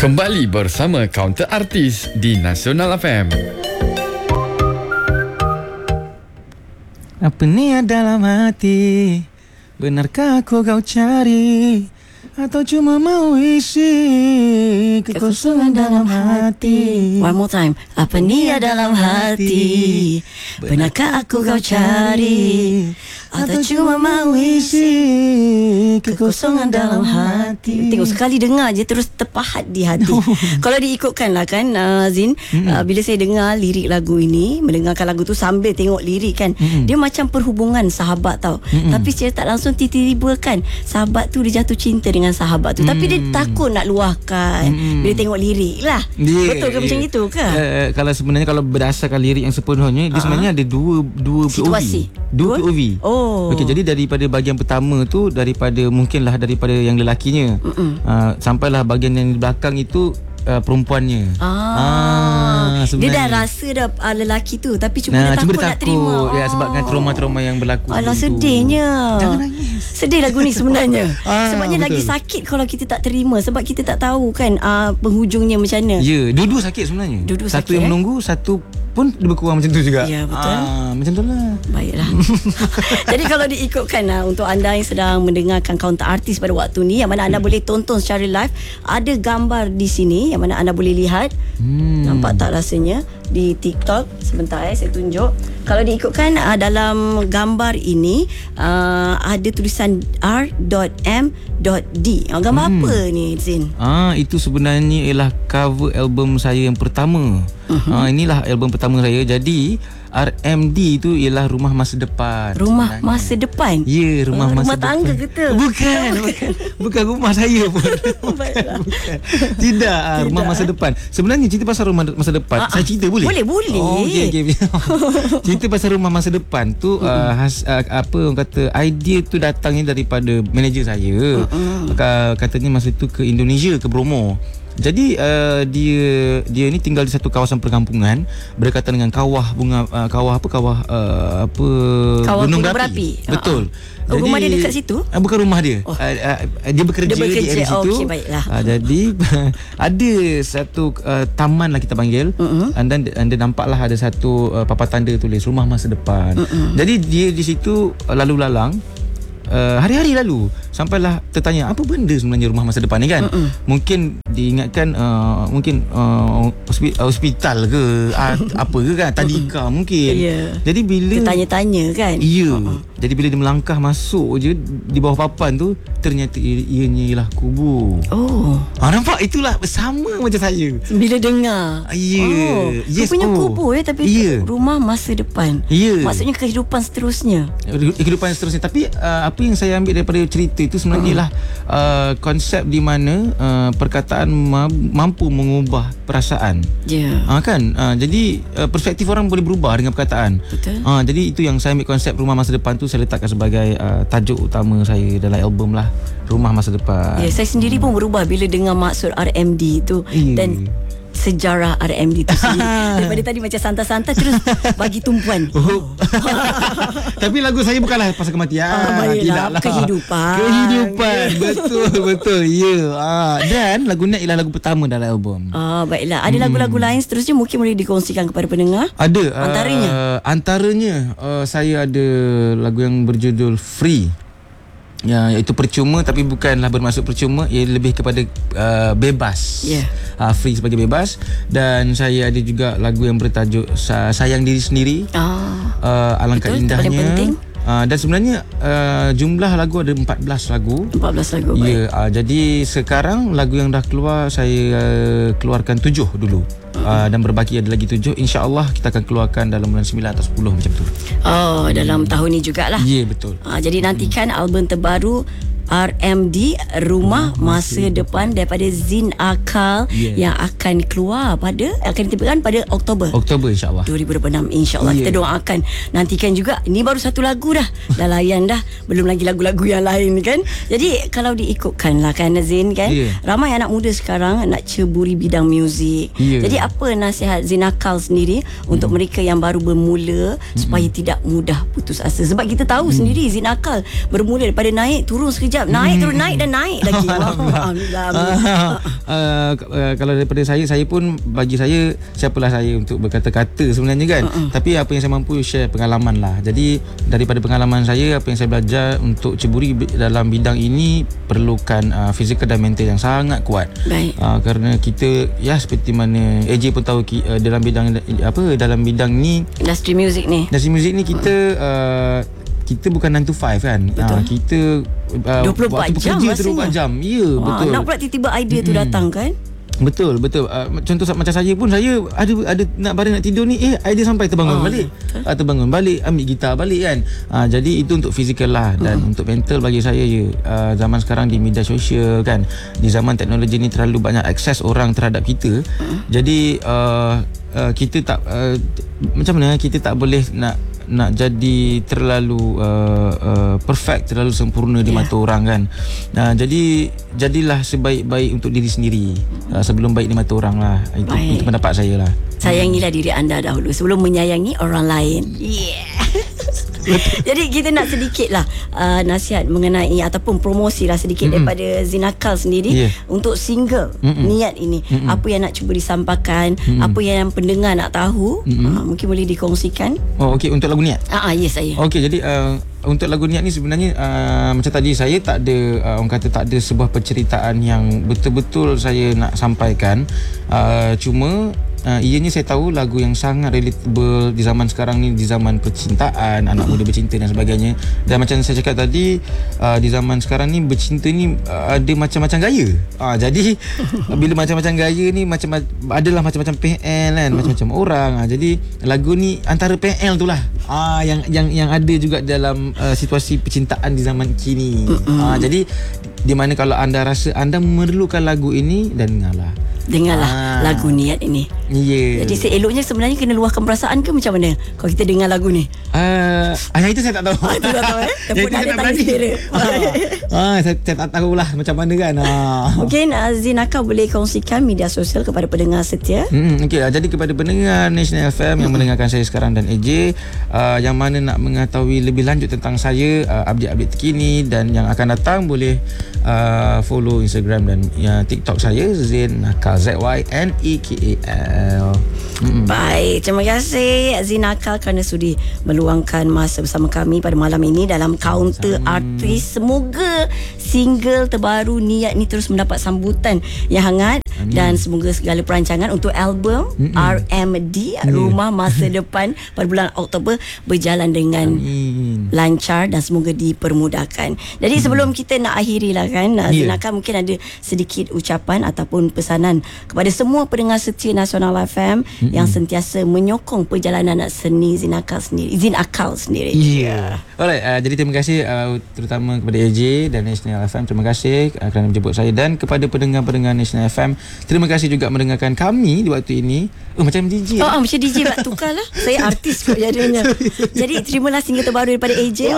Kembali bersama Counter Artis di Nasional FM. Apa niat dalam hati? Benarkah kau cari? Atau cuma mau isi kekosongan dalam hati? One more time. Apa niat dalam hati? Benarkah aku kau cari? Atau cuma mau isi kekosongan dalam hati? Tengok sekali dengar je terus terpahat di hati. Kalau diikutkan lah kan Zin, bila saya dengar lirik lagu ini, mendengarkan lagu tu sambil tengok lirik kan, dia macam perhubungan sahabat tau. Tapi secara tak langsung tiba-tiba kan sahabat tu dia jatuh cinta dengan sahabat tu, tapi dia takut nak luahkan bila tengok lirik lah. Betul ke macam itu ke? Kalau sebenarnya kalau berdasarkan lirik yang sepenuhnya, dia sebenarnya ada dua situasi. POV. Dua POV. Okey, jadi daripada bahagian pertama tu, daripada mungkinlah daripada yang lelakinya, sampailah bahagian yang di belakang itu perempuannya. Dia dah rasa dah lelaki tu, tapi cuma dia takut nak terima. Ya, sebab dengan trauma-trauma yang berlaku. Alah, sedihnya. Jangan nangis. Sedih lagu ni sebenarnya. Sebabnya betul. lagi sakit kalau kita tak terima, sebab kita tak tahu kan penghujungnya macam mana. Ya, dua-dua sakit sebenarnya. Satu sakit, yang menunggu, satu pun lebih kurang macam tu juga. Ya, betul. Macam tu lah. Baiklah. Jadi kalau diikutkan untuk anda yang sedang mendengarkan Counter Artis pada waktu ni, yang mana anda boleh tonton secara live, ada gambar di sini yang mana anda boleh lihat. Nampak tak rasanya di TikTok? Sebentar saya tunjuk. Kalau diikutkan dalam gambar ini ada tulisan R.M.D. Gambar apa ni, Zin? Itu sebenarnya ialah cover album saya yang pertama. Inilah album pertama saya. Jadi RMD itu ialah Rumah Masa Depan. Rumah Masa Depan? Ya, Rumah Masa Depan. Rumah tangga ke? Bukan rumah saya pun. bukan. Tidak, Rumah Masa Depan. Sebenarnya cerita pasal Rumah Masa Depan, saya cerita boleh? Boleh. Okey. Cerita pasal Rumah Masa Depan tu apa orang kata, idea tu datangnya daripada manager saya. Katanya masa tu ke Indonesia, ke Bromo. Jadi dia ni tinggal di satu kawasan perkampungan berdekatan dengan kawah gunung berapi. Betul. Jadi, rumah dia dekat situ? Bukan rumah dia. Dia bekerja di area situ. Okey, baiklah. Jadi ada satu taman lah kita panggil. Dan nampaklah ada satu papan tanda tulis Rumah Masa Depan. Jadi dia di situ lalu lalang. Hari-hari lalu sampailah tertanya apa benda sebenarnya Rumah Masa Depan ni kan. Mungkin diingatkan hospital ke apa ke kan, tadika mungkin. Jadi bila dia tanya-tanya kan. Jadi bila dia melangkah masuk je di bawah papan tu, ternyata ianya ialah kubur. Nampak, itulah sama macam saya bila dengar. Punya kubur tapi Rumah Masa Depan. Maksudnya kehidupan seterusnya. Tapi apa yang saya ambil daripada cerita itu sebenarnya ialah konsep di mana perkataan mampu mengubah perasaan. Jadi perspektif orang boleh berubah dengan perkataan. Betul. Jadi itu yang saya ambil konsep Rumah Masa Depan tu, saya letakkan sebagai tajuk utama saya dalam album lah, Rumah Masa Depan. Saya sendiri pun berubah bila dengar maksud RMD tu dan sejarah RMD tu sendiri. Daripada tadi macam santai-santai terus bagi tumpuan. Tapi lagu saya bukanlah pasal kematian. Tidaklah. Kehidupan. Betul. Dan lagu ni ialah lagu pertama dalam album. Baiklah. Ada lagu-lagu lain seterusnya mungkin boleh dikongsikan kepada pendengar? Ada. Antaranya saya ada lagu yang berjudul Free. Ya, iaitu percuma, tapi bukanlah bermaksud percuma, ia lebih kepada bebas. Free sebagai bebas. Dan saya ada juga lagu yang bertajuk Sayang Diri Sendiri. Alangkah betul, indahnya. Paling penting. Dan sebenarnya jumlah lagu ada 14 lagu. 14 lagu. Jadi sekarang lagu yang dah keluar saya keluarkan 7 dulu. Dan berbaki ada lagi 7. InsyaAllah kita akan keluarkan dalam bulan 9 atau 10 macam tu. Dalam tahun ni jugalah. Ya, betul. Jadi nantikan album terbaru RMD, Rumah Masa Depan daripada Zin Akal yang akan keluar akan diterbitkan pada Oktober insyaAllah 2026 insyaAllah. Kita doakan. Nantikan juga, ini baru satu lagu dah layan dah, belum lagi lagu-lagu yang lain kan. Jadi kalau diikutkan lah kan Zin kan, ramai anak muda sekarang nak ceburi bidang muzik. Jadi apa nasihat Zin Akal sendiri untuk mereka yang baru bermula supaya tidak mudah putus asa? Sebab kita tahu sendiri Zin Akal bermula daripada naik turun sekejap Sedap. Naik terus naik dan naik lagi. Alhamdulillah. Kalau daripada saya pun, bagi saya, siapalah saya untuk berkata-kata sebenarnya kan. Tapi apa yang saya mampu share pengalaman lah. Jadi daripada pengalaman saya, apa yang saya belajar untuk ceburi dalam bidang ini perlukan fizikal dan mental yang sangat kuat. Baik. Kerana kita, ya seperti mana AJ pun tahu, dalam bidang ni, Industri muzik ni kita bukan 9 to 5 kan. Kita 24 jam bekerja 24 jam. Ya, betul. Nak pula tiba-tiba idea tu datang kan. Betul. Contoh macam saya pun, saya ada nak baring nak tidur ni, idea sampai terbangun balik, ambil gitar balik kan. Jadi itu untuk fizikal lah. Dan untuk mental, bagi saya zaman sekarang di media sosial kan, di zaman teknologi ni terlalu banyak akses orang terhadap kita. Jadi kita tak macam mana, kita tak boleh nak jadi terlalu perfect, terlalu sempurna di mata orang kan. Jadi jadilah sebaik-baik untuk diri sendiri sebelum baik di mata orang lah. Itu pendapat saya lah. Sayangilah diri anda dahulu sebelum menyayangi orang lain. Jadi kita nak sedikit lah nasihat mengenai ataupun promosi lah sedikit daripada Zinakal sendiri untuk single Niat ini. Apa yang nak cuba disampaikan, apa yang pendengar nak tahu, mungkin boleh dikongsikan. Okey, untuk lagu Niat. Yes, saya. Okey, jadi untuk lagu Niat ni sebenarnya macam tadi, saya tak ada orang kata tak ada sebuah penceritaan yang betul-betul saya nak sampaikan. Cuma ianya saya tahu lagu yang sangat relatable di zaman sekarang ni, di zaman percintaan, anak muda bercinta dan sebagainya. Dan macam saya cakap tadi, di zaman sekarang ni bercinta ni ada macam-macam gaya. Jadi bila macam-macam gaya ni, adalah macam-macam PL kan, macam-macam orang. Jadi lagu ni antara PL tu lah yang ada juga dalam situasi percintaan di zaman kini. Jadi di mana kalau anda rasa anda memerlukan lagu ini, dan dengarlah lagu Niat ini. Jadi seeloknya sebenarnya kena luahkan perasaan ke macam mana kalau kita dengar lagu ni? Yang itu saya tak tahu. Itu tak tahu Yang itu saya tak berani. Saya tak tahulah macam mana kan. Mungkin Zinakal boleh kongsikan media sosial kepada pendengar setia. Jadi kepada pendengar National FM yang mendengarkan saya sekarang dan AJ, yang mana nak mengetahui lebih lanjut tentang saya, update-update terkini dan yang akan datang, boleh follow Instagram dan TikTok saya, Zinakal, ZYNEKAL. Baik, terima kasih Zinakal kerana sudi meluangkan masa bersama kami pada malam ini dalam Kaunter Artis. Semoga single terbaru Niat ni terus mendapat sambutan yang hangat. Amin. Dan semoga segala perancangan untuk album RMD Rumah Masa Depan pada bulan Oktober berjalan dengan lancar dan semoga dipermudahkan. Jadi sebelum kita nak akhiri lah kan, Zinakal mungkin ada sedikit ucapan ataupun pesanan kepada semua pendengar setia Nasional FM yang sentiasa menyokong perjalanan seni Zinakal sendiri. Alright, jadi terima kasih terutama kepada AJ dan National FM. Terima kasih kerana menjemput saya, dan kepada pendengar-pendengar National FM, terima kasih juga mendengarkan kami di waktu ini. Macam DJ. Macam DJ pula, tukarlah. Saya artis kot jadinya. Jadi terimalah single terbaru daripada AJ.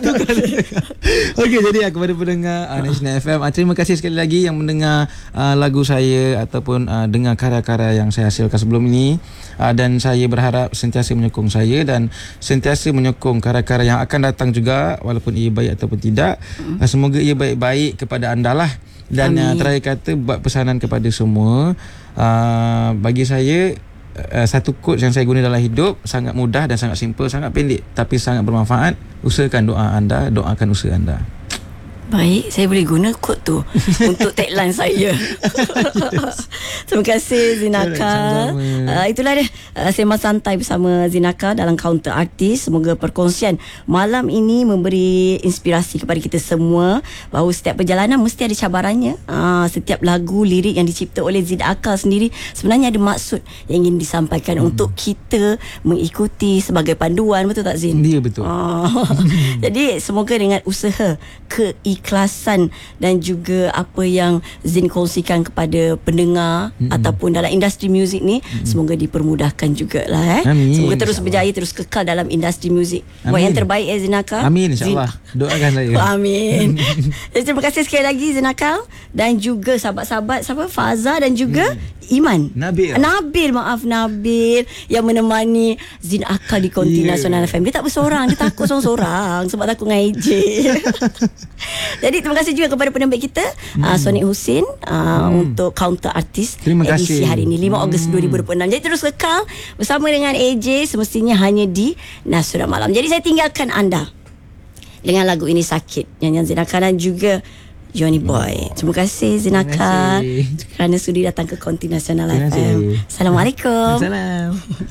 Okey, jadi kepada pendengar National FM, terima kasih sekali lagi yang mendengar lagu saya ataupun dengar karya-karya yang saya hasilkan sebelum ini. Dan saya berharap sentiasa menyokong saya dan sentiasa menyokong karya-karya yang akan datang juga, walaupun ia baik ataupun tidak. Semoga ia baik-baik kepada anda lah. Dan terakhir kata, buat pesanan kepada semua, bagi saya satu quote yang saya guna dalam hidup, sangat mudah dan sangat simple, sangat pendek tapi sangat bermanfaat. Usahakan doa anda, doakan usaha anda. Baik, saya boleh guna quote tu untuk tagline saya. Terima kasih Zinakal. Itulah dia sembang santai bersama Zinakal dalam Kaunter Artis. Semoga perkongsian malam ini memberi inspirasi kepada kita semua bahawa setiap perjalanan mesti ada cabarannya. Setiap lagu, lirik yang dicipta oleh Zinakal sendiri sebenarnya ada maksud yang ingin disampaikan untuk kita mengikuti sebagai panduan. Betul tak Zin? Ya, betul. Jadi semoga dengan usaha, keikhlasan dan juga apa yang Zin kongsikan kepada pendengar ataupun dalam industri muzik ni, semoga dipermudahkan jugalah. Amin. Semoga terus berjaya, terus kekal dalam industri muzik. Buat yang terbaik Zinakal. Amin, insyaAllah. Doakan saya. Amin. Jadi terima kasih sekali lagi Zinakal dan juga sahabat-sahabat Faza dan juga Iman. Nabil yang menemani Zinakal di Konti Nasional FM. Dia tak bersorang, dia takut seorang-seorang sebab takut dengan AJ. Jadi terima kasih juga kepada penerbit kita Sonic Husin untuk Counter Artist Terima edisi kasih. hari ini 5 Ogos 2026. Jadi terus kekal bersama dengan AJ semestinya hanya di Nasihat Malam. Jadi saya tinggalkan anda dengan lagu ini Sakit nyanyian Zinaka dan juga Johnny Boy. Terima kasih Zinaka Terima kasih. kerana sudi datang ke Konti Nasional Terima FM. kasih. Assalamualaikum. Salam.